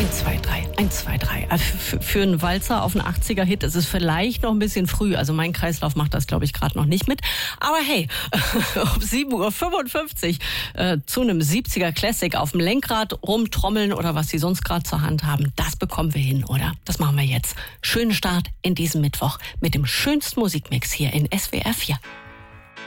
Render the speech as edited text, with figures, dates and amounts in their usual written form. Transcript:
1, 2, 3, 1, 2, 3. Für einen Walzer auf einen 80er-Hit ist es vielleicht noch ein bisschen früh. Also mein Kreislauf macht das, glaube ich, gerade noch nicht mit. Aber hey, um 7:55 Uhr zu einem 70er-Classic auf dem Lenkrad rumtrommeln oder was Sie sonst gerade zur Hand haben, das bekommen wir hin, oder? Das machen wir jetzt. Schönen Start in diesem Mittwoch mit dem schönsten Musikmix hier in SWR 4.